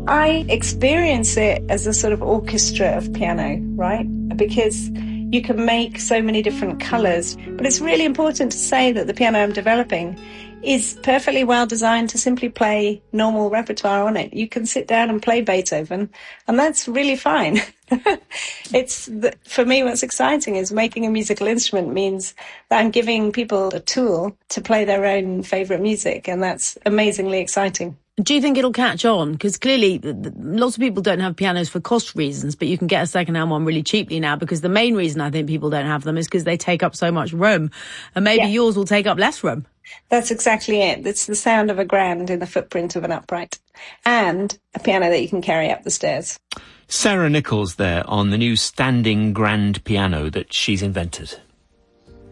I experience it as a sort of orchestra of piano, right? Because you can make so many different colours. But it's really important to say that the piano I'm developing is perfectly well designed to simply play normal repertoire on it. You can sit down and play Beethoven, and that's really fine. For me, what's exciting is making a musical instrument means that I'm giving people a tool to play their own favourite music, and that's amazingly exciting. Do you think it'll catch on? Because clearly lots of people don't have pianos for cost reasons, but you can get a second-hand one really cheaply now, because the main reason I think people don't have them is because they take up so much room. And maybe yours will take up less room. That's exactly it. It's the sound of a grand in the footprint of an upright, and a piano that you can carry up the stairs. Sarah Nichols there on the new standing grand piano that she's invented.